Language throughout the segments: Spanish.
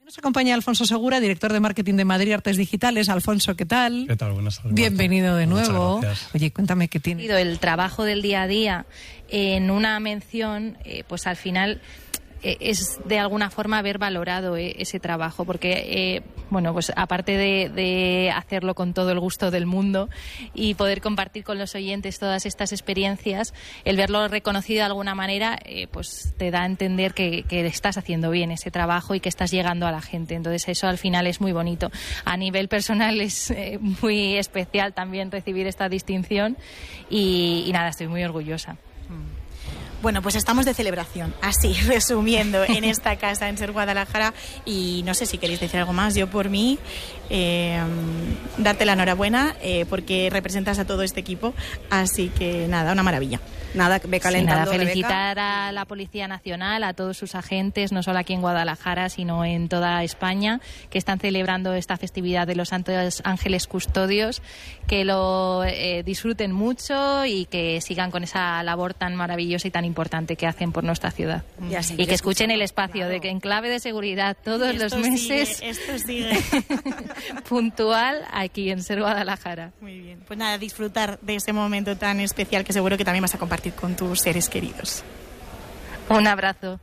Nos acompaña Alfonso Segura, director de marketing de Madrid Artes Digitales. Alfonso, ¿qué tal? ¿Qué tal? Buenas tardes. Bienvenido de nuevo. Muchas gracias. Oye, cuéntame qué tiene. El trabajo del día a día en una mención, pues al final es de alguna forma haber valorado ese trabajo, porque pues aparte de hacerlo con todo el gusto del mundo y poder compartir con los oyentes todas estas experiencias, el verlo reconocido de alguna manera pues te da a entender que estás haciendo bien ese trabajo y que estás llegando a la gente. Entonces eso al final es muy bonito. A nivel personal es muy especial también recibir esta distinción y nada, estoy muy orgullosa. Bueno, pues estamos de celebración, así, resumiendo, en esta casa, en SER Guadalajara, y no sé si queréis decir algo más. Yo, por mí, darte la enhorabuena, porque representas a todo este equipo, así que nada, una maravilla. Nada, ve calentando. Sí, felicitar a la Policía Nacional, a todos sus agentes, no solo aquí en Guadalajara, sino en toda España, que están celebrando esta festividad de los Santos Ángeles Custodios, que lo disfruten mucho y que sigan con esa labor tan maravillosa y tan importante que hacen por nuestra ciudad. Y que escuchen el espacio, claro, de que en clave de seguridad todos los meses, esto sigue. puntual aquí en SER Guadalajara. Muy bien, pues nada, disfrutar de ese momento tan especial que seguro que también vas a compartir con tus seres queridos. Un abrazo.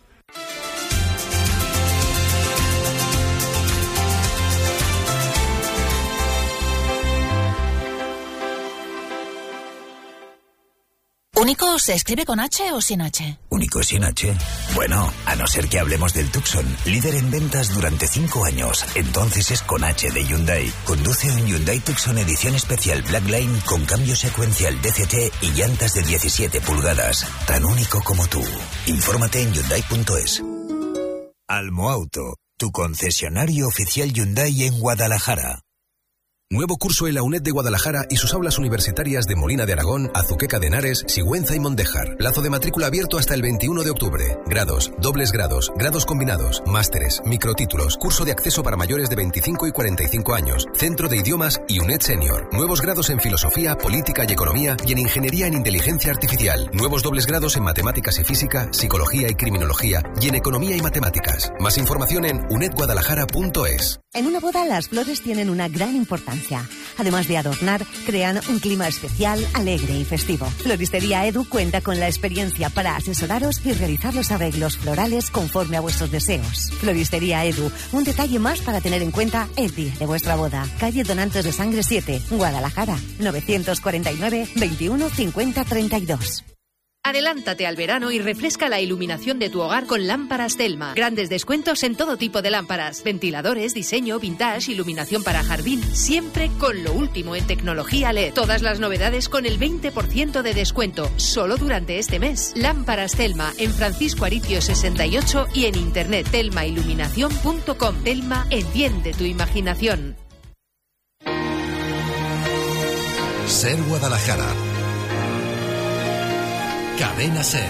¿Único se escribe con H o sin H? ¿Único sin H? Bueno, a no ser que hablemos del Tucson, líder en ventas durante 5 años. Entonces es con H de Hyundai. Conduce un Hyundai Tucson edición especial Blackline con cambio secuencial DCT y llantas de 17 pulgadas. Tan único como tú. Infórmate en Hyundai.es. Almoauto, tu concesionario oficial Hyundai en Guadalajara. Nuevo curso en la UNED de Guadalajara y sus aulas universitarias de Molina de Aragón, Azuqueca de Henares, Sigüenza y Mondéjar. Plazo de matrícula abierto hasta el 21 de octubre. Grados, dobles grados, grados combinados, másteres, microtítulos, curso de acceso para mayores de 25 y 45 años, centro de idiomas y UNED Senior. Nuevos grados en filosofía, política y economía y en ingeniería en inteligencia artificial. Nuevos dobles grados en matemáticas y física, psicología y criminología y en economía y matemáticas. Más información en unedguadalajara.es. En una boda las flores tienen una gran importancia. Además de adornar, crean un clima especial, alegre y festivo. Floristería Edu cuenta con la experiencia para asesoraros y realizar los arreglos florales conforme a vuestros deseos. Floristería Edu, un detalle más para tener en cuenta el día de vuestra boda. Calle Donantes de Sangre 7, Guadalajara, 949 21 50 32. Adelántate al verano y refresca la iluminación de tu hogar con lámparas Telma. Grandes descuentos en todo tipo de lámparas, ventiladores, diseño, vintage, iluminación para jardín, siempre con lo último en tecnología LED. Todas las novedades con el 20% de descuento, solo durante este mes. Lámparas Telma en Francisco Aricio 68 y en internet telmailuminación.com. Telma, enciende tu imaginación. SER Guadalajara. Cadena SER.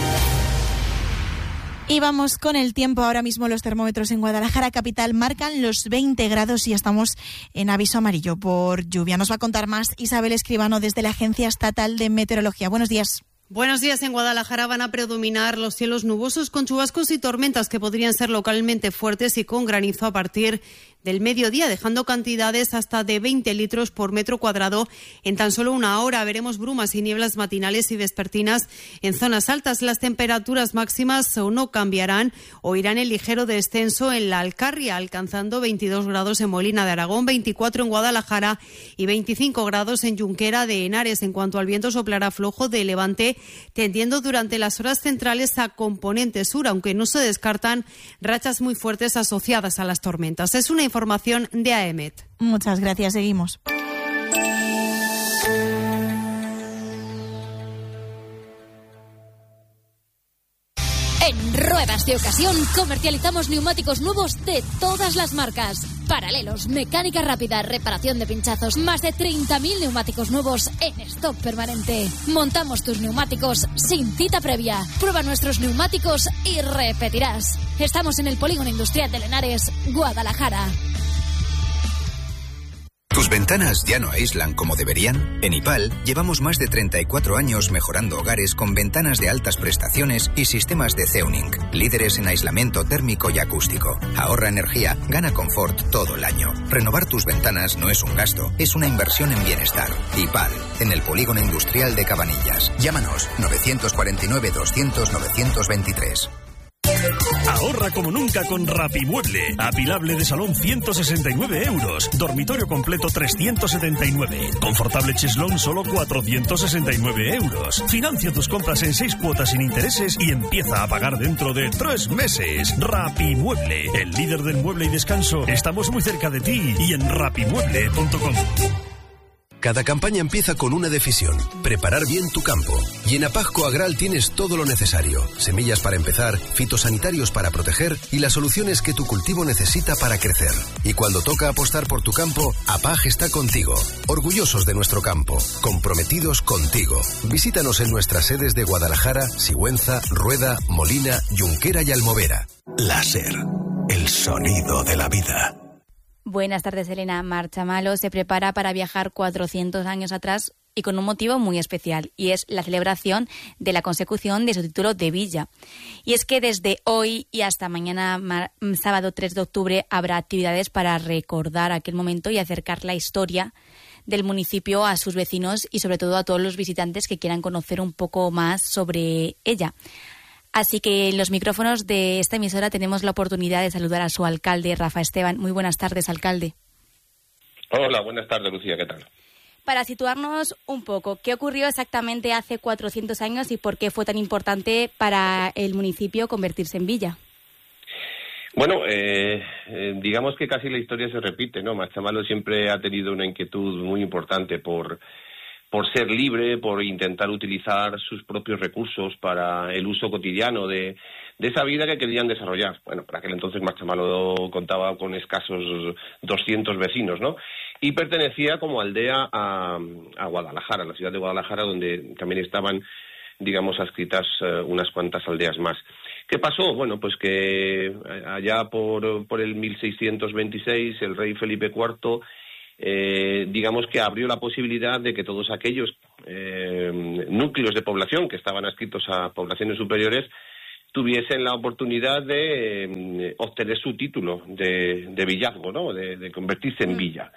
Y vamos con el tiempo. Ahora mismo los termómetros en Guadalajara capital marcan los 20 grados y estamos en aviso amarillo por lluvia. Nos va a contar más Isabel Escribano desde la Agencia Estatal de Meteorología. Buenos días. Buenos días. En Guadalajara van a predominar los cielos nubosos con chubascos y tormentas que podrían ser localmente fuertes y con granizo a partir del mediodía, dejando cantidades hasta de 20 litros por metro cuadrado en tan solo una hora. Veremos brumas y nieblas matinales y vespertinas en zonas altas. Las temperaturas máximas no cambiarán o irán en ligero descenso en la Alcarria, alcanzando 22 grados en Molina de Aragón, 24 en Guadalajara y 25 grados en Junquera de Henares. En cuanto al viento, soplará flojo de levante, tendiendo durante las horas centrales a componente sur, aunque no se descartan rachas muy fuertes asociadas a las tormentas. Es una información de AEMET. Muchas gracias, seguimos. En Ruedas de Ocasión comercializamos neumáticos nuevos de todas las marcas. Paralelos, mecánica rápida, reparación de pinchazos, más de 30.000 neumáticos nuevos en stock permanente. Montamos tus neumáticos sin cita previa. Prueba nuestros neumáticos y repetirás. Estamos en el Polígono Industrial de Henares, Guadalajara. ¿Tus ventanas ya no aíslan como deberían? En IPAL llevamos más de 34 años mejorando hogares con ventanas de altas prestaciones y sistemas de Ceunink, líderes en aislamiento térmico y acústico. Ahorra energía, gana confort todo el año. Renovar tus ventanas no es un gasto, es una inversión en bienestar. IPAL, en el Polígono Industrial de Cabanillas. Llámanos 949 200 923. Ahorra como nunca con Rapimueble. Apilable de salón 169 euros. Dormitorio completo 379. Confortable cheslón solo 469 euros. Financia tus compras en 6 cuotas sin intereses y empieza a pagar dentro de 3 meses. Rapimueble, el líder del mueble y descanso. Estamos muy cerca de ti y en rapimueble.com. Cada campaña empieza con una decisión: preparar bien tu campo. Y en Apagco Agral tienes todo lo necesario: semillas para empezar, fitosanitarios para proteger y las soluciones que tu cultivo necesita para crecer. Y cuando toca apostar por tu campo, Apag está contigo. Orgullosos de nuestro campo, comprometidos contigo. Visítanos en nuestras sedes de Guadalajara, Sigüenza, Rueda, Molina, Junquera y Almovera. Láser, el sonido de la vida. Buenas tardes, Elena. Marchamalo se prepara para viajar 400 años atrás y con un motivo muy especial, y es la celebración de la consecución de su título de villa. Y es que desde hoy y hasta mañana, sábado 3 de octubre, habrá actividades para recordar aquel momento y acercar la historia del municipio a sus vecinos y sobre todo a todos los visitantes que quieran conocer un poco más sobre ella. Así que en los micrófonos de esta emisora tenemos la oportunidad de saludar a su alcalde, Rafa Esteban. Muy buenas tardes, alcalde. Hola, buenas tardes, Lucía, ¿qué tal? Para situarnos un poco, ¿qué ocurrió exactamente hace 400 años y por qué fue tan importante para el municipio convertirse en villa? Bueno, digamos que casi la historia se repite, ¿no? Marchamalo siempre ha tenido una inquietud muy importante por ser libre, por intentar utilizar sus propios recursos para el uso cotidiano de esa vida que querían desarrollar. Bueno, para aquel entonces Marchamalo contaba con escasos 200 vecinos, ¿no? Y pertenecía como aldea a Guadalajara, a la ciudad de Guadalajara, donde también estaban, digamos, adscritas unas cuantas aldeas más. ¿Qué pasó? Bueno, pues que allá por el 1626 el rey Felipe IV digamos que abrió la posibilidad de que todos aquellos núcleos de población que estaban adscritos a poblaciones superiores tuviesen la oportunidad de obtener su título de villazgo, ¿no? De convertirse en villa.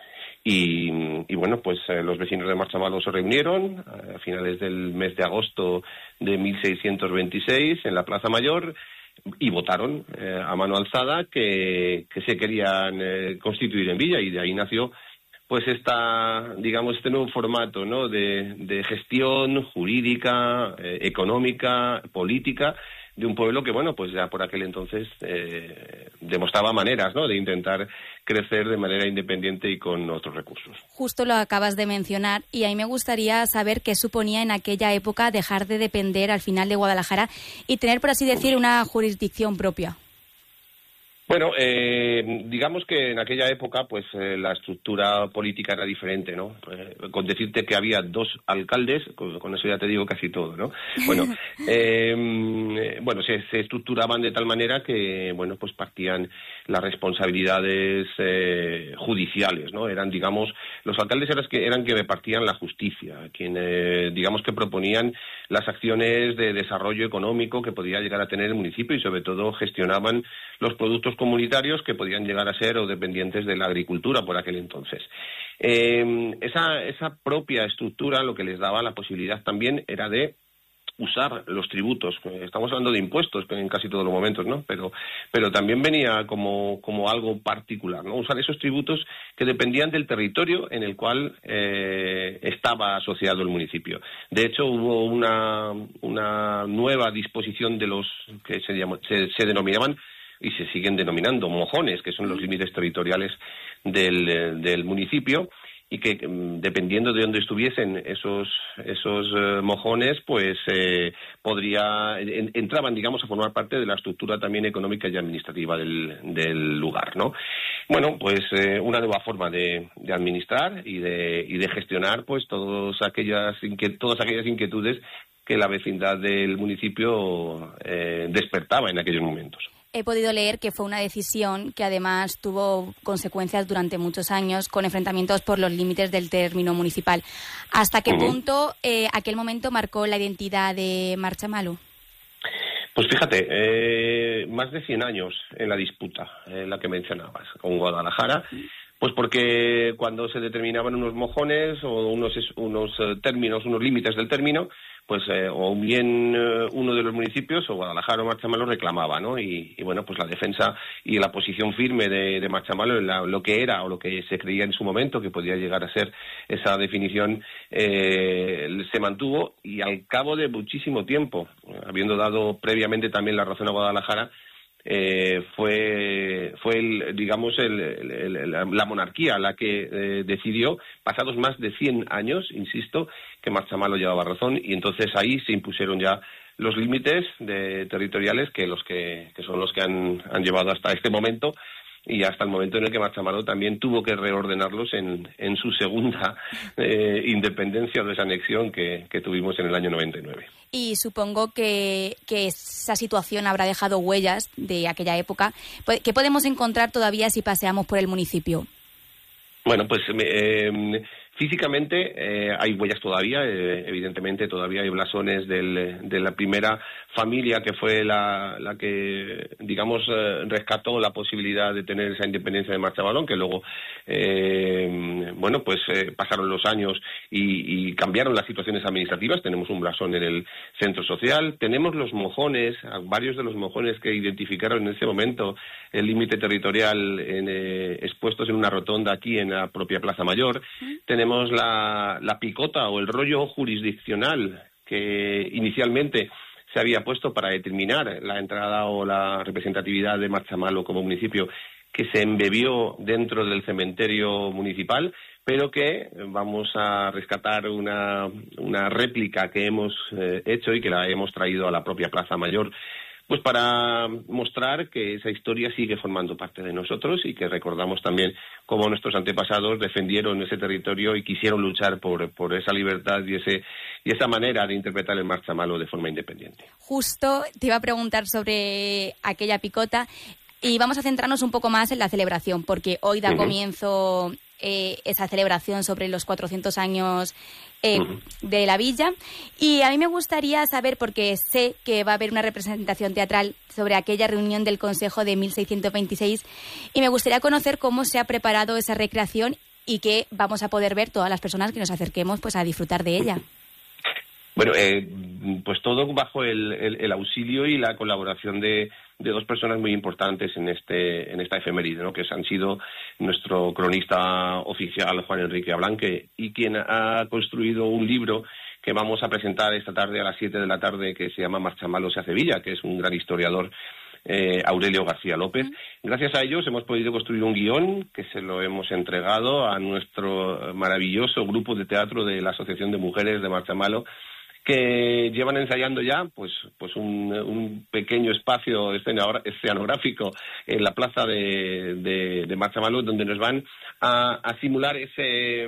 Y bueno, pues los vecinos de Marchamalo se reunieron a finales del mes de agosto de 1626 en la Plaza Mayor y votaron a mano alzada que se querían constituir en villa, y de ahí nació pues este nuevo formato, ¿no? de gestión jurídica, económica, política de un pueblo que, bueno, pues ya por aquel entonces demostraba maneras, ¿no? de intentar crecer de manera independiente y con otros recursos. Justo lo acabas de mencionar, y ahí me gustaría saber qué suponía en aquella época dejar de depender al final de Guadalajara y tener, por así decir, una jurisdicción propia. Bueno, digamos que en aquella época pues la estructura política era diferente, ¿no? Con decirte que había 2 alcaldes, con eso ya te digo casi todo, ¿no? Bueno, se estructuraban de tal manera que, bueno, pues partían las responsabilidades judiciales, ¿no? Eran, digamos, los alcaldes eran que repartían la justicia, quienes, digamos, que proponían las acciones de desarrollo económico que podía llegar a tener el municipio y sobre todo gestionaban los productos comunitarios que podían llegar a ser o dependientes de la agricultura por aquel entonces. Esa propia estructura lo que les daba la posibilidad también era de usar los tributos. Estamos hablando de impuestos en casi todos los momentos, ¿no? Pero también venía como algo particular, ¿no? Usar esos tributos que dependían del territorio en el cual estaba asociado el municipio. De hecho, hubo una nueva disposición de los que se denominaban y se siguen denominando mojones, que son los límites territoriales del municipio, y que dependiendo de dónde estuviesen esos mojones, pues entraban, digamos, a formar parte de la estructura también económica y administrativa del lugar, ¿no? Bueno, pues una nueva forma de administrar y de gestionar pues todas aquellas inquietudes que la vecindad del municipio despertaba en aquellos momentos. he podido leer que fue una decisión que además tuvo consecuencias durante muchos años con enfrentamientos por los límites del término municipal. ¿Hasta qué punto aquel momento marcó la identidad de Marchamalo? Pues fíjate, más de 100 años en la disputa, la que mencionabas, con Guadalajara. Pues porque cuando se determinaban unos mojones o unos términos, unos límites del término, pues o bien uno de los municipios o Guadalajara o Marchamalo reclamaba, ¿no? Y bueno, pues la defensa y la posición firme de Marchamalo en lo que era o lo que se creía en su momento que podía llegar a ser esa definición se mantuvo, y al cabo de muchísimo tiempo, habiendo dado previamente también la razón a Guadalajara, fue la monarquía la que decidió, pasados más de 100 años, insisto, que Marchamalo llevaba razón, y entonces ahí se impusieron ya los límites territoriales que son los que han llevado hasta este momento, y hasta el momento en el que Marchamalo también tuvo que reordenarlos en su segunda independencia o desanexión que tuvimos en el año 99. Y supongo que esa situación habrá dejado huellas de aquella época. ¿Qué podemos encontrar todavía si paseamos por el municipio? Bueno, pues físicamente hay huellas todavía, evidentemente todavía hay blasones de la primera familia que fue la que, digamos, rescató la posibilidad de tener esa independencia de Marchamalo, que luego, pasaron los años y cambiaron las situaciones administrativas. Tenemos un blasón en el centro social, tenemos los mojones, varios de los mojones que identificaron en ese momento el límite territorial expuestos en una rotonda aquí en la propia Plaza Mayor. Tenemos la picota o el rollo jurisdiccional que inicialmente se había puesto para determinar la entrada o la representatividad de Marchamalo como municipio, que se embebió dentro del cementerio municipal, pero que vamos a rescatar una réplica que hemos hecho y que la hemos traído a la propia Plaza Mayor, pues para mostrar que esa historia sigue formando parte de nosotros y que recordamos también cómo nuestros antepasados defendieron ese territorio y quisieron luchar por esa libertad y esa manera de interpretar el Marchamalo de forma independiente. Justo te iba a preguntar sobre aquella picota y vamos a centrarnos un poco más en la celebración, porque hoy da comienzo esa celebración sobre los 400 años de la villa, y a mí me gustaría saber, porque sé que va a haber una representación teatral sobre aquella reunión del Consejo de 1626, y me gustaría conocer cómo se ha preparado esa recreación y qué vamos a poder ver todas las personas que nos acerquemos pues a disfrutar de ella. Bueno, pues todo bajo el auxilio y la colaboración de dos personas muy importantes en esta efeméride, ¿no? Que han sido nuestro cronista oficial, Juan Enrique Ablanque, y quien ha construido un libro que vamos a presentar esta tarde a las 7 de la tarde, que se llama Marchamalo se hace villa, que es un gran historiador, Aurelio García López. Gracias a ellos hemos podido construir un guión que se lo hemos entregado a nuestro maravilloso grupo de teatro de la Asociación de Mujeres de Marchamalo, que llevan ensayando ya pues un pequeño espacio escenográfico en la plaza de Marchamalo, donde nos van a simular ese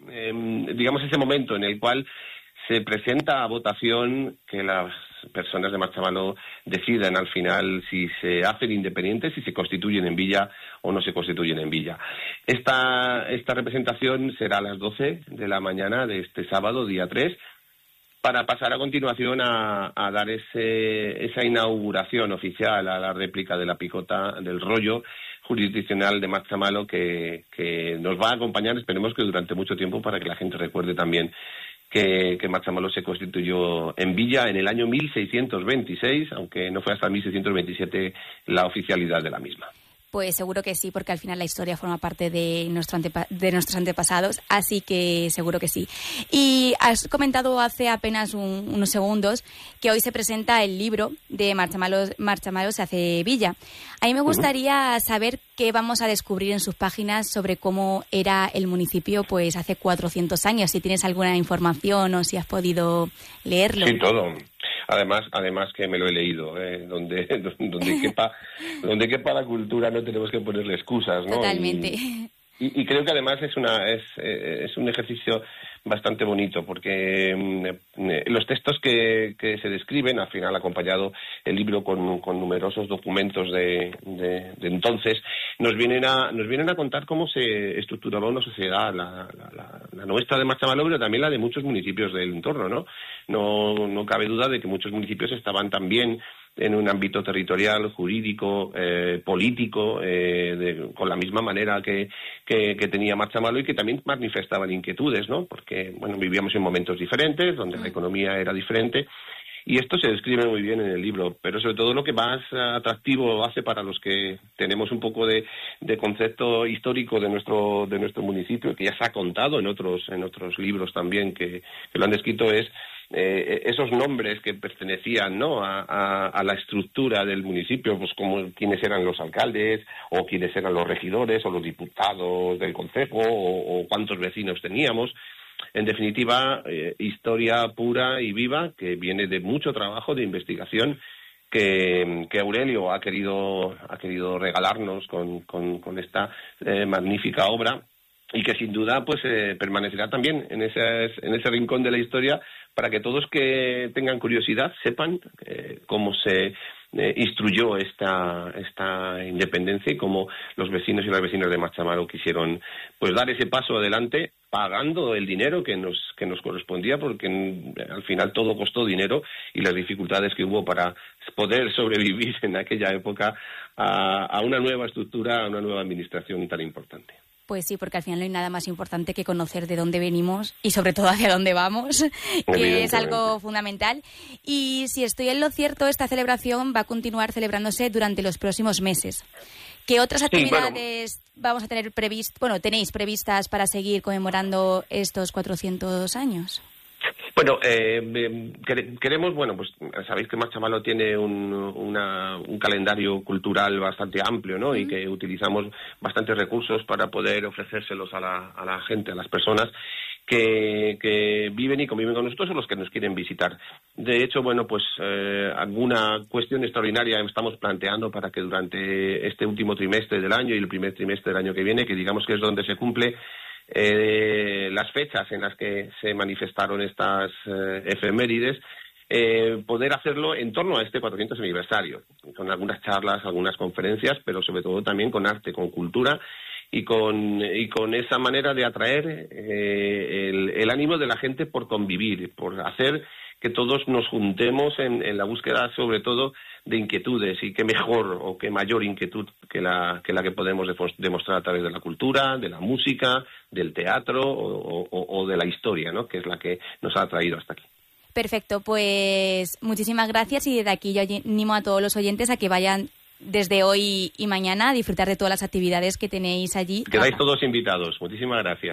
momento en el cual se presenta a votación que las personas de Marchamalo decidan al final si se hacen independientes, si se constituyen en villa o no se constituyen en villa. Esta representación será a las 12 de la mañana de este sábado, día 3, para pasar a continuación a dar esa inauguración oficial a la réplica de la picota del rollo jurisdiccional de Marchamalo, que nos va a acompañar, esperemos que durante mucho tiempo, para que la gente recuerde también que Marchamalo se constituyó en villa en el año 1626, aunque no fue hasta 1627 la oficialidad de la misma. Pues seguro que sí, porque al final la historia forma parte de nuestros antepasados, así que seguro que sí. Y has comentado hace apenas unos segundos que hoy se presenta el libro de Marchamalo se hace villa. A mí me gustaría saber qué vamos a descubrir en sus páginas sobre cómo era el municipio pues hace 400 años, si tienes alguna información o si has podido leerlo. Sí, todo. Además que me lo he leído, donde quepa la cultura no tenemos que ponerle excusas, ¿no? Totalmente. Y creo que además es un ejercicio bastante bonito, porque los textos que se describen, al final acompañado el libro con numerosos documentos de entonces, nos vienen a contar cómo se estructuraba una sociedad, la nuestra de Marchamaló, pero también la de muchos municipios del entorno, ¿no? No cabe duda de que muchos municipios estaban también en un ámbito territorial, jurídico, político, con la misma manera que tenía Marchamaló, y que también manifestaban inquietudes, ¿no? Porque, bueno, vivíamos en momentos diferentes, donde la economía era diferente, y esto se describe muy bien en el libro, pero sobre todo lo que más atractivo hace para los que tenemos un poco de concepto histórico de nuestro municipio, que ya se ha contado en otros libros también que lo han descrito, es esos nombres que pertenecían, ¿no?, a la estructura del municipio, pues como quiénes eran los alcaldes, o quiénes eran los regidores, o los diputados del concejo, o cuántos vecinos teníamos. En definitiva, historia pura y viva, que viene de mucho trabajo de investigación que Aurelio ha querido regalarnos con esta magnífica obra, y que sin duda pues permanecerá también en ese rincón de la historia, para que todos que tengan curiosidad sepan cómo se instruyó esta independencia, y cómo los vecinos y las vecinas de Marchamaló quisieron pues dar ese paso adelante, pagando el dinero que nos correspondía, porque al final todo costó dinero, y las dificultades que hubo para poder sobrevivir en aquella época a una nueva estructura, a una nueva administración tan importante. Pues sí, porque al final no hay nada más importante que conocer de dónde venimos y sobre todo hacia dónde vamos, que es algo fundamental. Y si estoy en lo cierto, esta celebración va a continuar celebrándose durante los próximos meses. ¿Qué otras actividades vamos a tener tenéis previstas para seguir conmemorando estos 400 años? Bueno, queremos, pues sabéis que Marchamaló tiene un calendario cultural bastante amplio, ¿no? Y que utilizamos bastantes recursos para poder ofrecérselos a la gente, a las personas que viven y conviven con nosotros, o los que nos quieren visitar. De hecho, alguna cuestión extraordinaria estamos planteando para que durante este último trimestre del año y el primer trimestre del año que viene, que digamos que es donde se cumple las fechas en las que se manifestaron estas efemérides, poder hacerlo en torno a este 400 aniversario, con algunas charlas, algunas conferencias, pero sobre todo también con arte, con cultura, y con esa manera de atraer el ánimo de la gente por convivir, por hacer que todos nos juntemos en la búsqueda, sobre todo, de inquietudes, y qué mejor o qué mayor inquietud que la que podemos demostrar a través de la cultura, de la música, del teatro o de la historia, ¿no?, que es la que nos ha traído hasta aquí. Perfecto, pues muchísimas gracias, y desde aquí yo animo a todos los oyentes a que vayan desde hoy y mañana a disfrutar de todas las actividades que tenéis allí. Quedáis todos invitados. Muchísimas gracias.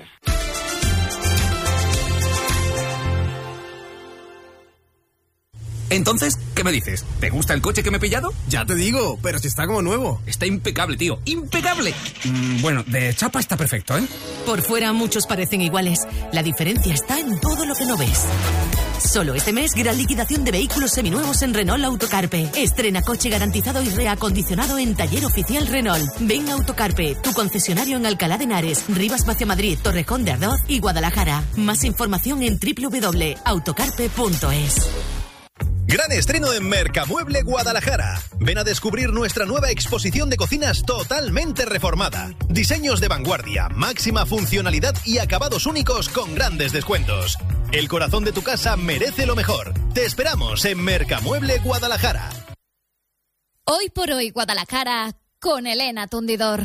Entonces, ¿qué me dices? ¿Te gusta el coche que me he pillado? Ya te digo, pero si está como nuevo. Está impecable, tío. ¡Impecable! Bueno, de chapa está perfecto, ¿eh? Por fuera muchos parecen iguales. La diferencia está en todo lo que no ves. Solo este mes, gran liquidación de vehículos seminuevos en Renault Autocarpe. Estrena coche garantizado y reacondicionado en Taller Oficial Renault. Ven a Autocarpe, tu concesionario en Alcalá de Henares, Rivas Vacia Madrid, Torrejón de Ardoz y Guadalajara. Más información en www.autocarpe.es. Gran estreno en Mercamueble Guadalajara. Ven a descubrir nuestra nueva exposición de cocinas totalmente reformada. Diseños de vanguardia, máxima funcionalidad y acabados únicos con grandes descuentos. El corazón de tu casa merece lo mejor. Te esperamos en Mercamueble Guadalajara. Hoy por hoy Guadalajara con Elena Tundidor.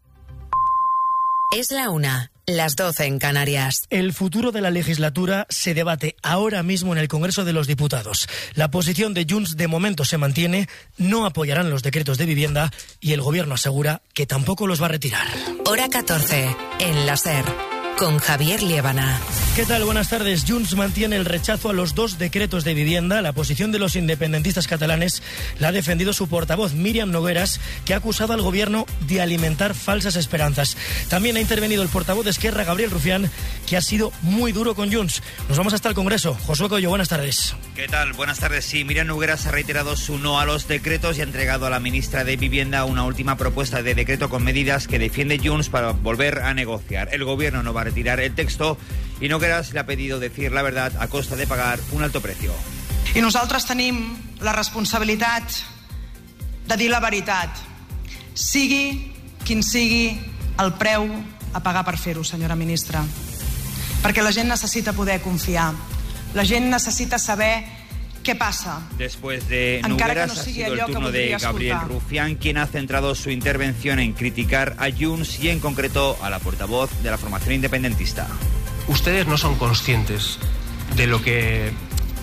Es la 1, las 12 en Canarias. El futuro de la legislatura se debate ahora mismo en el Congreso de los Diputados. La posición de Junts de momento se mantiene, no apoyarán los decretos de vivienda, y el Gobierno asegura que tampoco los va a retirar. Hora 14, en la SER, con Javier Liébana. ¿Qué tal? Buenas tardes. Junts mantiene el rechazo a los 2 decretos de vivienda. La posición de los independentistas catalanes la ha defendido su portavoz, Míriam Nogueras, que ha acusado al Gobierno de alimentar falsas esperanzas. También ha intervenido el portavoz de Esquerra, Gabriel Rufián, que ha sido muy duro con Junts. Nos vamos hasta el Congreso. Josué Coello, buenas tardes. ¿Qué tal? Buenas tardes. Sí, Míriam Nogueras ha reiterado su no a los decretos y ha entregado a la ministra de Vivienda una última propuesta de decreto con medidas que defiende Junts para volver a negociar. El Gobierno no va a retirar el texto y Nogueras le ha pedido decir la verdad a costa de pagar un alto precio. I nosaltres tenim la responsabilitat de dir la veritat, sigui quin sigui el preu a pagar per fer-ho, senyora ministra. Perquè la gent necessita poder confiar, la gent necessita saber qué pasa. Después de Nogueras ha sido el turno de Gabriel Rufián, quien ha centrado su intervención en criticar a Junts y en concreto a la portavoz de la formación independentista. Ustedes no son conscientes de lo que...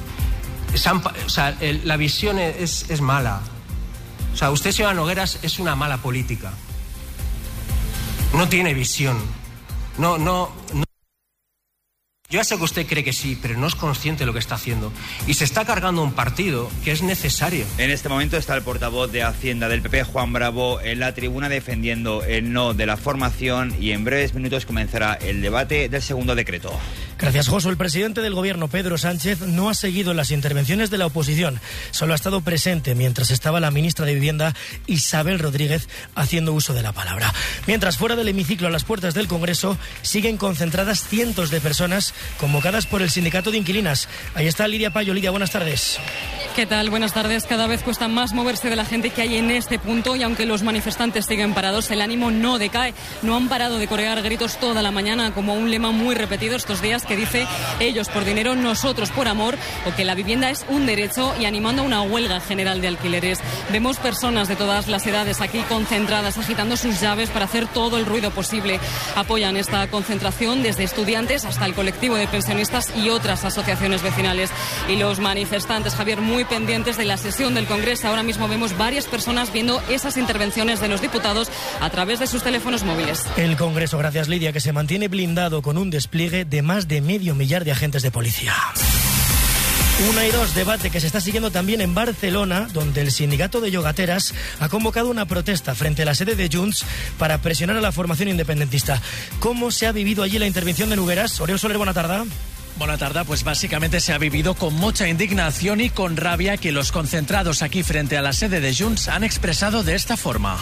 la visión es mala. O sea, usted, señora Nogueras, es una mala política. No tiene visión. No. Yo ya sé que usted cree que sí, pero no es consciente de lo que está haciendo. Y se está cargando un partido que es necesario. En este momento está el portavoz de Hacienda del PP, Juan Bravo, en la tribuna defendiendo el no de la formación, y en breves minutos comenzará el debate del segundo decreto. Gracias, Josu. El presidente del gobierno, Pedro Sánchez, no ha seguido las intervenciones de la oposición. Solo ha estado presente mientras estaba la ministra de Vivienda, Isabel Rodríguez, haciendo uso de la palabra. Mientras, fuera del hemiciclo, a las puertas del Congreso, siguen concentradas cientos de personas convocadas por el sindicato de inquilinas. Ahí está Lidia Payo. Lidia, buenas tardes. ¿Qué tal? Buenas tardes. Cada vez cuesta más moverse de la gente que hay en este punto, y aunque los manifestantes siguen parados, el ánimo no decae. No han parado de corear gritos toda la mañana, como un lema muy repetido estos días que dice: ellos por dinero, nosotros por amor, o que la vivienda es un derecho, y animando a una huelga general de alquileres. Vemos personas de todas las edades aquí concentradas, agitando sus llaves para hacer todo el ruido posible. Apoyan esta concentración desde estudiantes hasta el colectivo de pensionistas y otras asociaciones vecinales. Y los manifestantes, Javier, muy pendientes de la sesión del Congreso. Ahora mismo vemos varias personas viendo esas intervenciones de los diputados a través de sus teléfonos móviles. El Congreso, gracias Lidia, que se mantiene blindado con un despliegue de más de 500 millar de agentes de policía. 1 y 2, debate que se está siguiendo también en Barcelona, donde el sindicato de yogateras ha convocado una protesta frente a la sede de Junts para presionar a la formación independentista. ¿Cómo se ha vivido allí la intervención de Nogueras? Oriol Soler, buena tarde. Buena tarde, pues básicamente se ha vivido con mucha indignación y con rabia que los concentrados aquí frente a la sede de Junts han expresado de esta forma.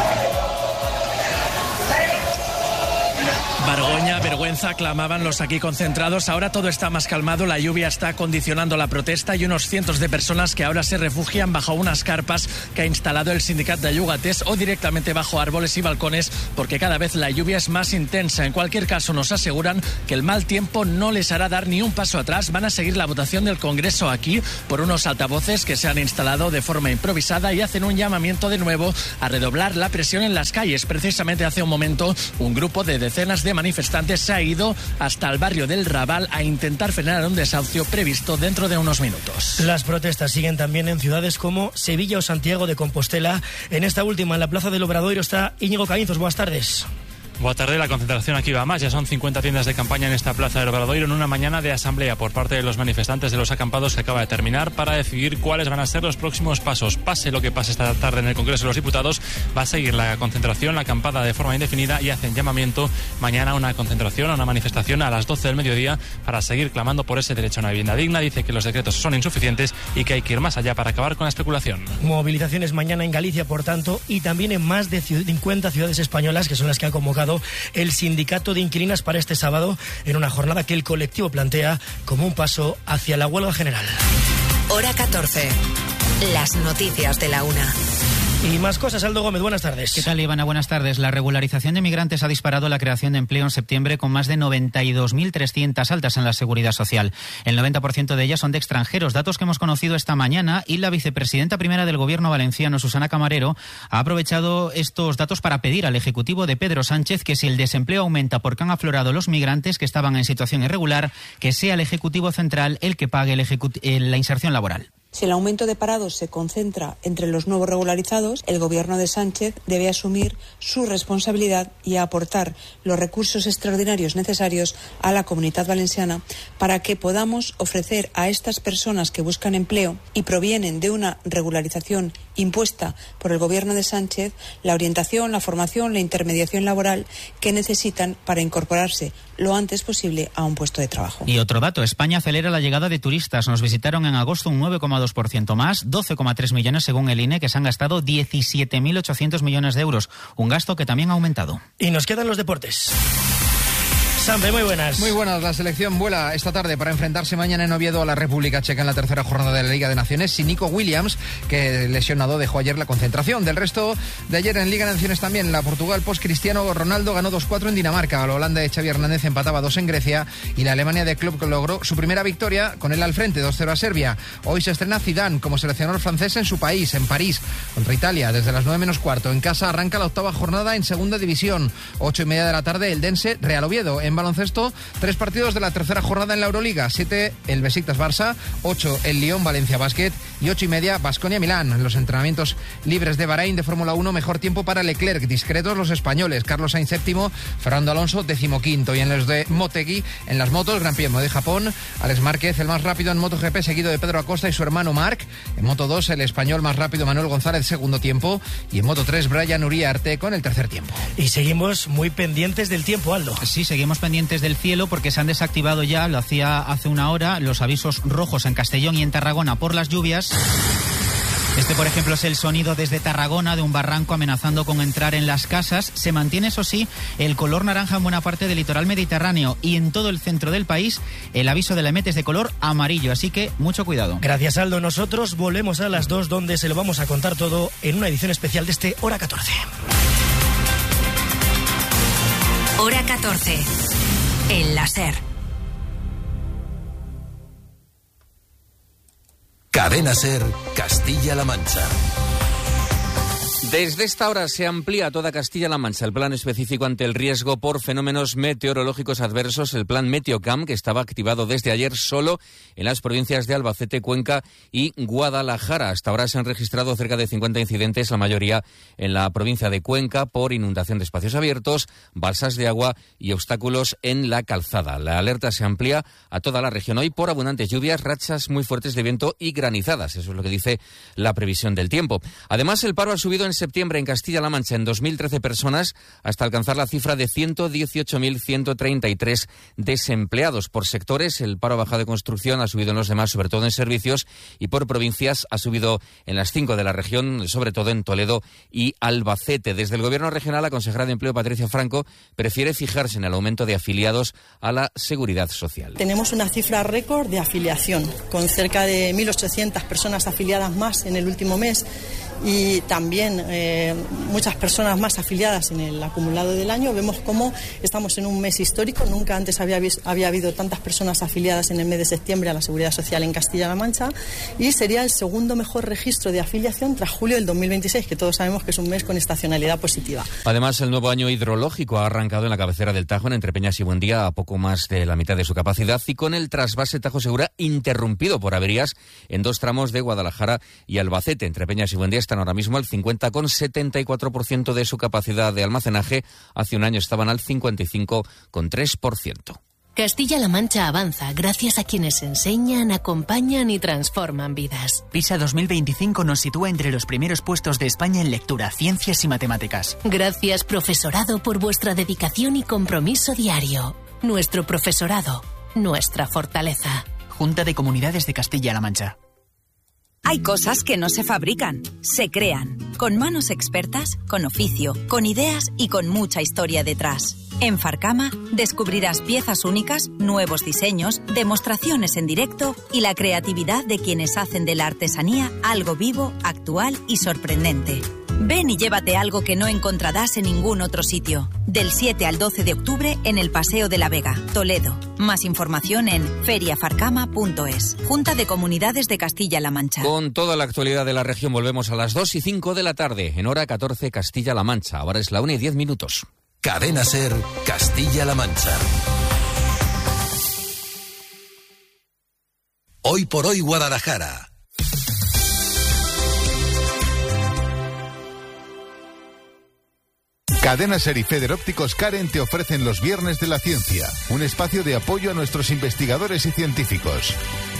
Vergüenza, clamaban los aquí concentrados. Ahora todo está más calmado, la lluvia está condicionando la protesta y unos cientos de personas que ahora se refugian bajo unas carpas que ha instalado el sindicato de Llogaters o directamente bajo árboles y balcones, porque cada vez la lluvia es más intensa. En cualquier caso, nos aseguran que el mal tiempo no les hará dar ni un paso atrás. Van a seguir la votación del Congreso aquí por unos altavoces que se han instalado de forma improvisada y hacen un llamamiento de nuevo a redoblar la presión en las calles. Precisamente hace un momento un grupo de decenas de manifestantes se ha ido hasta el barrio del Raval a intentar frenar un desahucio previsto dentro de unos minutos. Las protestas siguen también en ciudades como Sevilla o Santiago de Compostela. En esta última, en la Plaza del Obradoiro, está Íñigo Caínzos. Buenas tardes. Buenas tardes, la concentración aquí va más. Ya son 50 tiendas de campaña en esta Plaza del Obradoiro en una mañana de asamblea por parte de los manifestantes de los acampados que acaba de terminar para decidir cuáles van a ser los próximos pasos. Pase lo que pase esta tarde en el Congreso de los Diputados, va a seguir la concentración, la acampada de forma indefinida, y hacen llamamiento mañana a una concentración, a una manifestación a las 12 del mediodía para seguir clamando por ese derecho a una vivienda digna. Dice que los decretos son insuficientes y que hay que ir más allá para acabar con la especulación. Movilizaciones mañana en Galicia, por tanto, y también en más de 50 ciudades españolas, que son las que ha convocado el sindicato de inquilinas para este sábado, en una jornada que el colectivo plantea como un paso hacia la huelga general. Hora 14. Las noticias de la 1. Y más cosas, Aldo Gómez, buenas tardes. ¿Qué tal, Ivana? Buenas tardes. La regularización de migrantes ha disparado la creación de empleo en septiembre, con más de 92.300 altas en la Seguridad Social. El 90% de ellas son de extranjeros, datos que hemos conocido esta mañana, y la vicepresidenta primera del Gobierno valenciano, Susana Camarero, ha aprovechado estos datos para pedir al Ejecutivo de Pedro Sánchez que, si el desempleo aumenta porque han aflorado los migrantes que estaban en situación irregular, que sea el Ejecutivo Central el que pague la inserción laboral. Si el aumento de parados se concentra entre los nuevos regularizados, el Gobierno de Sánchez debe asumir su responsabilidad y aportar los recursos extraordinarios necesarios a la Comunidad Valenciana para que podamos ofrecer a estas personas que buscan empleo y provienen de una regularización impuesta por el Gobierno de Sánchez la orientación, la formación, la intermediación laboral que necesitan para incorporarse lo antes posible a un puesto de trabajo. Y otro dato, España acelera la llegada de turistas. Nos visitaron en agosto un 9,2% más, 12,3 millones según el INE, que se han gastado 17.800 millones de euros, un gasto que también ha aumentado. Y nos quedan los deportes. Sampe, muy buenas. Muy buenas. La selección vuela esta tarde para enfrentarse mañana en Oviedo a la República Checa en la tercera jornada de la Liga de Naciones sin Nico Williams, que lesionado dejó ayer la concentración. Del resto de ayer en Liga de Naciones también, la Portugal post-Cristiano Ronaldo ganó 2-4 en Dinamarca, la Holanda de Xavi Hernández empataba 2 en Grecia y la Alemania de Klopp logró su primera victoria con él al frente, 2-0 a Serbia. Hoy se estrena Zidane como seleccionador francés en su país, en París, contra Italia, desde las 9:45. En casa arranca la octava jornada en segunda división. 8:30 de la tarde, el Dense Real Oviedo. En baloncesto, 3 partidos de la tercera jornada en la Euroliga. 7 el Besiktas Barça, 8 el Lyon Valencia Basket y 8:30 Baskonia Milán. En los entrenamientos libres de Bahrein de Fórmula 1, mejor tiempo para Leclerc, discretos los españoles, Carlos Sainz séptimo, Fernando Alonso 15º. Y en los de Motegi, en las motos, Gran Premio de Japón, Alex Márquez el más rápido en MotoGP, seguido de Pedro Acosta y su hermano Marc. En Moto 2 el español más rápido Manuel González, segundo tiempo, y en Moto 3 Brian Uriarte con el tercer tiempo. Y seguimos muy pendientes del tiempo, Aldo. Sí, seguimos pendientes del cielo porque se han desactivado ya, lo hacía hace una hora, los avisos rojos en Castellón y en Tarragona por las lluvias. Este, por ejemplo, es el sonido desde Tarragona de un barranco amenazando con entrar en las casas. Se mantiene, eso sí, el color naranja en buena parte del litoral mediterráneo y en todo el centro del país el aviso de la EMET es de color amarillo, así que mucho cuidado. Gracias, Aldo. Nosotros volvemos a las 2, donde se lo vamos a contar todo en una edición especial de este Hora 14. Hora 14. El láser. Cadena Ser, Castilla-La Mancha. Desde esta hora se amplía a toda Castilla-La Mancha el plan específico ante el riesgo por fenómenos meteorológicos adversos, el plan Meteocam, que estaba activado desde ayer solo en las provincias de Albacete, Cuenca y Guadalajara. Hasta ahora se han registrado cerca de 50 incidentes, la mayoría en la provincia de Cuenca, por inundación de espacios abiertos, balsas de agua y obstáculos en la calzada. La alerta se amplía a toda la región hoy por abundantes lluvias, rachas muy fuertes de viento y granizadas. Eso es lo que dice la previsión del tiempo. Además, el paro ha subido en septiembre en Castilla-La Mancha en 2.013 personas hasta alcanzar la cifra de 118.133 desempleados. Por sectores, el paro ha bajado de construcción, ha subido en los demás, sobre todo en servicios, y por provincias ha subido en las 5 de la región, sobre todo en Toledo y Albacete. Desde el Gobierno regional, la consejera de Empleo, Patricia Franco, prefiere fijarse en el aumento de afiliados a la Seguridad Social. Tenemos una cifra récord de afiliación, con cerca de 1.800 personas afiliadas más en el último mes, y también muchas personas más afiliadas en el acumulado del año. Vemos cómo estamos en un mes histórico. Nunca antes había habido tantas personas afiliadas en el mes de septiembre a la Seguridad Social en Castilla-La Mancha, y sería el segundo mejor registro de afiliación tras julio del 2026, que todos sabemos que es un mes con estacionalidad positiva. Además, el nuevo año hidrológico ha arrancado en la cabecera del Tajo, en Entre Peñas y Buendía, a poco más de la mitad de su capacidad, y con el trasvase Tajo Segura interrumpido por averías en 2 tramos de Guadalajara y Albacete. Entre Peñas y Buendía están ahora mismo al 50,74% de su capacidad de almacenaje. Hace un año estaban al 55,3%. Castilla-La Mancha avanza gracias a quienes enseñan, acompañan y transforman vidas. PISA 2025 nos sitúa entre los primeros puestos de España en lectura, ciencias y matemáticas. Gracias, profesorado, por vuestra dedicación y compromiso diario. Nuestro profesorado, nuestra fortaleza. Junta de Comunidades de Castilla-La Mancha. Hay cosas que no se fabrican, se crean, con manos expertas, con oficio, con ideas y con mucha historia detrás. En Farcama descubrirás piezas únicas, nuevos diseños, demostraciones en directo y la creatividad de quienes hacen de la artesanía algo vivo, actual y sorprendente. Ven y llévate algo que no encontrarás en ningún otro sitio. Del 7 al 12 de octubre en el Paseo de la Vega, Toledo. Más información en feriafarcama.es. Junta de Comunidades de Castilla-La Mancha. Con toda la actualidad de la región volvemos a las 2:05 de la tarde, en Hora 14, Castilla-La Mancha. Ahora es la 1:10. Cadena Ser, Castilla-La Mancha. Hoy por hoy Guadalajara. Cadena Ser y Feder Ópticos Karen te ofrecen los Viernes de la Ciencia, un espacio de apoyo a nuestros investigadores y científicos.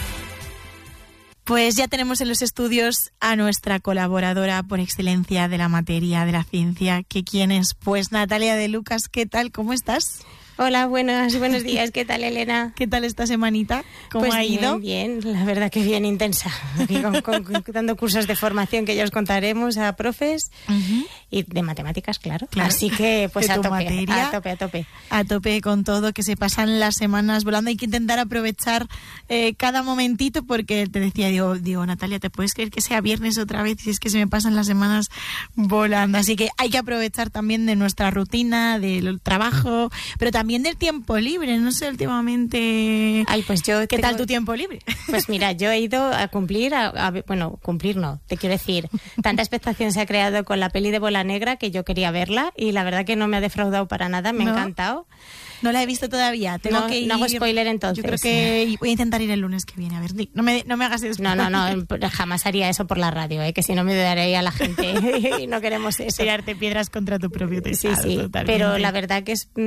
Pues ya tenemos en los estudios a nuestra colaboradora por excelencia de la materia de la ciencia, que quién es, pues Natalia de Lucas. ¿Qué tal? ¿Cómo estás? Hola, buenos días. ¿Qué tal, Elena? ¿Qué tal esta semanita? ¿Cómo ha ido? Bien, la verdad que bien intensa. Dando cursos de formación que ya os contaremos a profes y de matemáticas, claro. Así que pues a tope. A tope con todo, que se pasan las semanas volando. Hay que intentar aprovechar cada momentito, porque te decía, digo, Natalia, ¿te puedes creer que sea viernes otra vez? Y es que se me pasan las semanas volando. Así que hay que aprovechar también de nuestra rutina, del trabajo, pero también del tiempo libre. No sé, últimamente... ¿Qué tal tu tiempo libre? Pues mira, yo he ido a cumplir, cumplir no, te quiero decir, tanta expectación se ha creado con la peli de Bola Negra que yo quería verla y la verdad que no me ha defraudado para nada, me ha encantado. No la he visto todavía. Tengo que ir. No hago spoiler entonces. Yo creo que voy a intentar ir el lunes que viene. A ver, no me hagas spoiler. No, jamás haría eso por la radio, que si no me daré a la gente y no queremos eso. Tirarte piedras contra tu propio tejado. Sí, totalmente. Pero la verdad que es,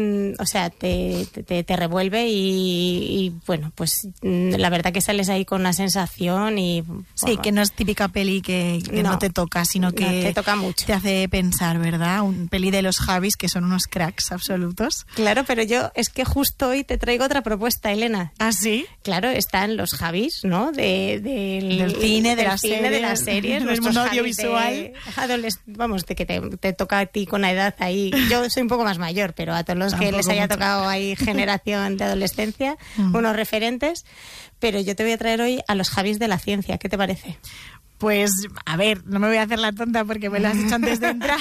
te revuelve y bueno, pues la verdad que sales ahí con una sensación y... Sí, que no es típica peli que no te toca, sino que te toca mucho. Te hace pensar, ¿verdad? Un peli de los Javis, que son unos cracks absolutos. Claro, pero es que justo hoy te traigo otra propuesta, Elena. ¿Ah, sí? Claro, están los Javis, ¿no? Del cine, de las series, del mundo audiovisual. Vamos, de que te toca a ti con la edad ahí. Yo soy un poco más mayor, pero a todos los que les haya tocado ahí generación de adolescencia, unos referentes. Pero yo te voy a traer hoy a los Javis de la ciencia. ¿Qué te parece? Pues, a ver, no me voy a hacer la tonta porque me lo has dicho antes de entrar.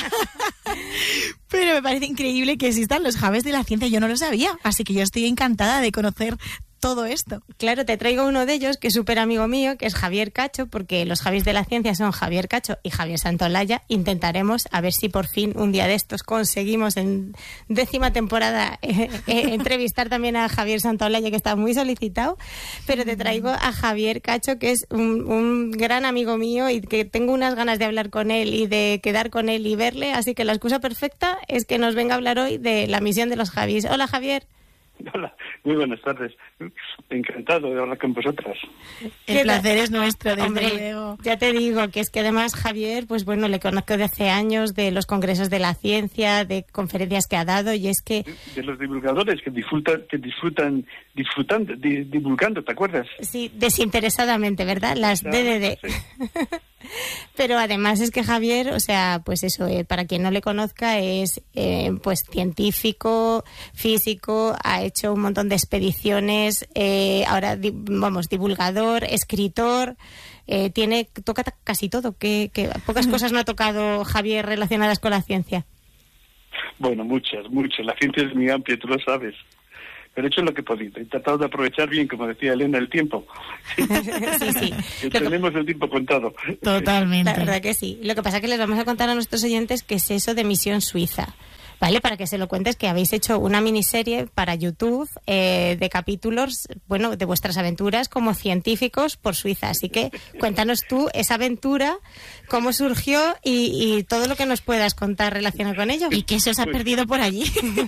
Pero me parece increíble que existan los Javis de la ciencia. Yo no lo sabía, así que yo estoy encantada de conocer todo esto. Claro, te traigo uno de ellos que es súper amigo mío, que es Javier Cacho, porque los Javis de la ciencia son Javier Cacho y Javier Santolaya. Intentaremos a ver si por fin un día de estos conseguimos en 10ª temporada entrevistar también a Javier Santolaya, que está muy solicitado, pero te traigo a Javier Cacho, que es un gran amigo mío y que tengo unas ganas de hablar con él y de quedar con él y verle, así que la excusa perfecta es que nos venga a hablar hoy de la misión de los Javis. Hola, Javier. Hola, muy buenas tardes. Encantado de hablar con vosotras. El placer es nuestro, desde Hombre, luego. Ya te digo que es que además Javier, pues bueno, le conozco de hace años, de los congresos de la ciencia, de conferencias que ha dado, y es que... De los divulgadores que disfrutan divulgando, ¿te acuerdas? Sí, desinteresadamente, ¿verdad? Las DDD. Sí. Pero además es que Javier, o sea, pues eso, para quien no le conozca, es pues científico, físico, ha hecho un montón de expediciones, ahora, divulgador, escritor, toca casi todo, que pocas cosas no ha tocado Javier relacionadas con la ciencia. Bueno, muchas. La ciencia es muy amplia, tú lo sabes. Pero he hecho lo que he podido. He tratado de aprovechar bien, como decía Elena, el tiempo. Sí. Tenemos el tiempo contado. Totalmente. La verdad que sí. Lo que pasa es que les vamos a contar a nuestros oyentes qué es eso de Misión Suiza. ¿Vale? Para que se lo cuentes, que habéis hecho una miniserie para YouTube de capítulos, bueno, de vuestras aventuras como científicos por Suiza. Así que cuéntanos tú esa aventura, cómo surgió y todo lo que nos puedas contar relacionado con ello. ¿Y qué se os ha perdido por allí?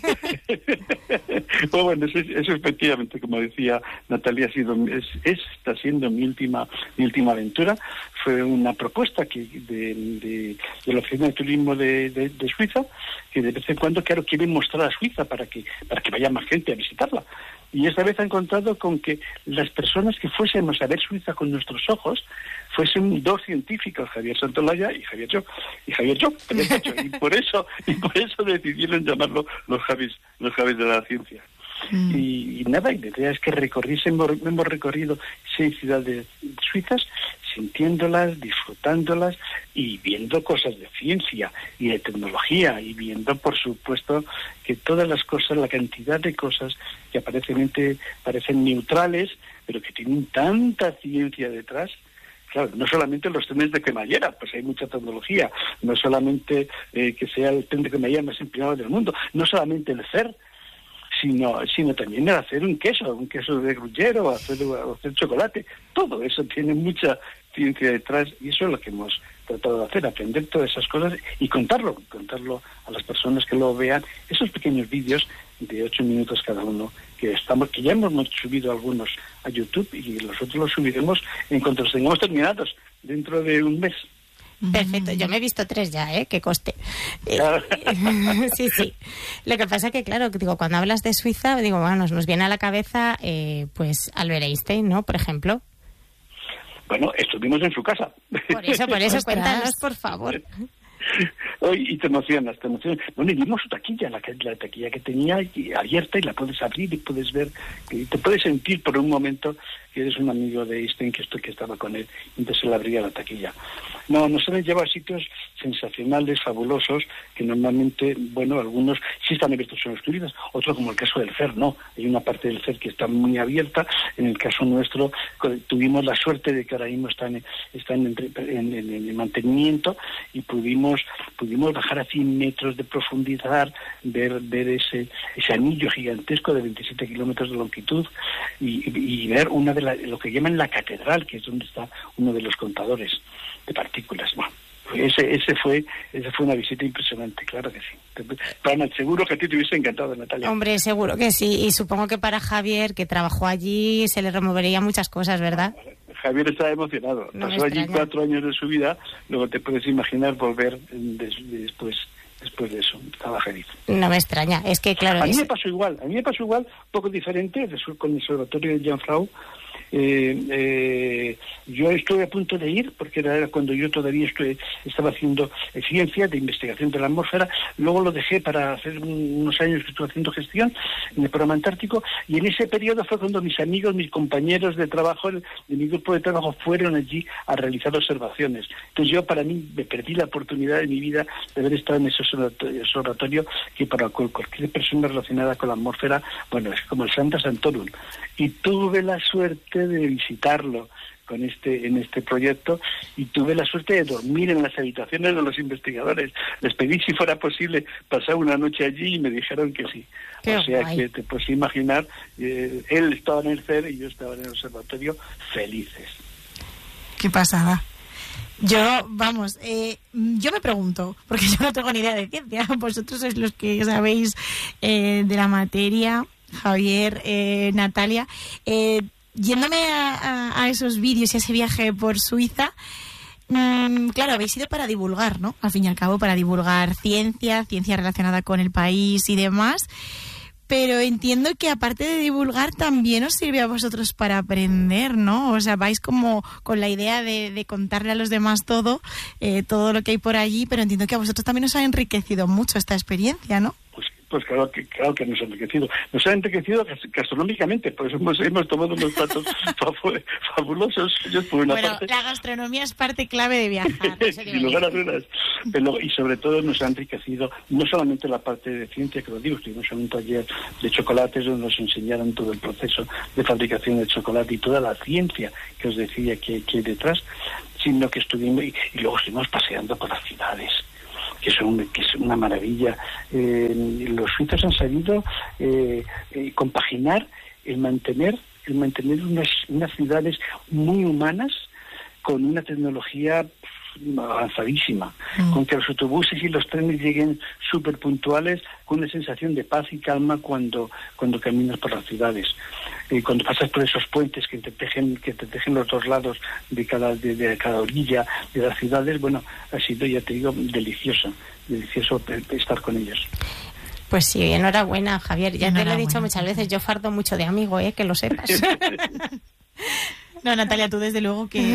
Bueno, eso efectivamente, como decía Natalia, está siendo mi última aventura. Fue una propuesta de la Oficina de Turismo de Suiza, que de vez en cuando, claro, quieren mostrar a Suiza para que vaya más gente a visitarla. Y esta vez ha encontrado con que las personas que fuésemos a ver Suiza con nuestros ojos fuesen dos científicos, Javier Santolaya y Javier yo. Y por eso decidieron llamarlo los Javis de la ciencia. Y nada, y la idea es que hemos recorrido 6 ciudades suizas, sintiéndolas, disfrutándolas y viendo cosas de ciencia y de tecnología, y viendo, por supuesto, que todas las cosas, la cantidad de cosas que parecen neutrales, pero que tienen tanta ciencia detrás. Claro, no solamente los trenes de cremallera, pues hay mucha tecnología, no solamente que sea el tren de cremallera más empleado del mundo, no solamente el CER, sino también el hacer un queso de gruyere o hacer chocolate. Todo eso tiene mucha ciencia detrás, y eso es lo que hemos tratado de hacer, aprender todas esas cosas y contarlo a las personas que lo vean, esos pequeños vídeos de 8 minutos cada uno que ya hemos subido algunos a YouTube, y los otros los subiremos en cuanto los tengamos terminados dentro de un mes. Perfecto, yo me he visto 3 ya, que coste. Sí. Lo que pasa que, claro, digo, cuando hablas de Suiza, digo, bueno, nos viene a la cabeza, pues, Albert Einstein, ¿no? Por ejemplo. Bueno, estuvimos en su casa. Por eso, cuéntanos, por favor. Y te emocionas. Bueno, y vimos su taquilla, la taquilla que tenía abierta, y la puedes abrir y puedes ver, y te puedes sentir por un momento que eres un amigo de Einstein, que estaba con él, y entonces él abría la taquilla. No, nos han llevado a sitios sensacionales, fabulosos, que normalmente, bueno, algunos sí están abiertos, son excluidos, otros, como el caso del CER, no. Hay una parte del CER que está muy abierta. En el caso nuestro, tuvimos la suerte de que ahora mismo están en mantenimiento, y pudimos bajar a 100 metros de profundidad, ver ese anillo gigantesco de 27 kilómetros de longitud, y ver una de lo que llaman la catedral, que es donde está uno de los contadores de partículas. Bueno, ese fue una visita impresionante, claro que sí. Pero seguro que a ti te hubiese encantado, Natalia. Hombre, seguro que sí, y supongo que para Javier, que trabajó allí, se le removería muchas cosas, ¿verdad? Javier estaba emocionado. Pasó allí 4 años de su vida, luego te puedes imaginar volver después de eso. Estaba feliz. No me extraña, es que claro... A mí me pasó igual, un poco diferente, con el observatorio de Jean-Frau. Yo estuve a punto de ir, porque era cuando yo todavía estaba haciendo ciencia de investigación de la atmósfera. Luego lo dejé para hacer unos años que estuve haciendo gestión en el programa antártico, y en ese periodo fue cuando mis amigos, mis compañeros de trabajo, de mi grupo de trabajo, fueron allí a realizar observaciones. Entonces yo, para mí, me perdí la oportunidad de mi vida de haber estado en ese observatorio, que para cualquier persona relacionada con la atmósfera, bueno, es como el Santa Santorum. Y tuve la suerte de visitarlo en este proyecto, y tuve la suerte de dormir en las habitaciones de los investigadores. Les pedí si fuera posible pasar una noche allí, y me dijeron que sí. Qué o sea, guay. que te puedes imaginar, él estaba en el CER y yo estaba en el observatorio, felices. Qué pasada. Yo me pregunto, porque yo no tengo ni idea de ciencia, vosotros sois los que sabéis de la materia, Javier, Natalia, yéndome a esos vídeos y a ese viaje por Suiza, claro, habéis ido para divulgar, ¿no? Al fin y al cabo, para divulgar ciencia relacionada con el país y demás. Pero entiendo que aparte de divulgar también os sirve a vosotros para aprender, ¿no? O sea, vais como con la idea de contarle a los demás todo lo que hay por allí, pero entiendo que a vosotros también os ha enriquecido mucho esta experiencia, ¿no? Pues claro que nos ha enriquecido. Nos ha enriquecido gastronómicamente, por eso hemos tomado unos platos fabulosos. Por una parte, la gastronomía es parte clave de viajar. Sin lugar a dudas. Y sobre todo nos ha enriquecido no solamente la parte de ciencia, que lo digo, estuvimos en un taller de chocolates donde nos enseñaron todo el proceso de fabricación de chocolate y toda la ciencia que os decía que hay detrás, sino que estuvimos, y luego estuvimos paseando por las ciudades, que es una maravilla. Los suizos han sabido compaginar el mantener unas ciudades muy humanas con una tecnología avanzadísima, con que los autobuses y los trenes lleguen súper puntuales, con una sensación de paz y calma cuando caminas por las ciudades. Cuando pasas por esos puentes que te tejen los dos lados de cada orilla de las ciudades, bueno, ha sido, ya te digo, delicioso estar con ellos. Pues sí, enhorabuena, Javier. Ya te lo he dicho muchas veces, yo fardo mucho de amigo, que lo sepas. No, Natalia, tú desde luego que